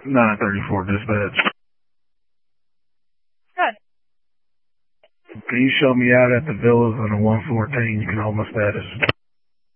934 dispatch. Good. Can you show me out at the villas on the 114? You can hold my status.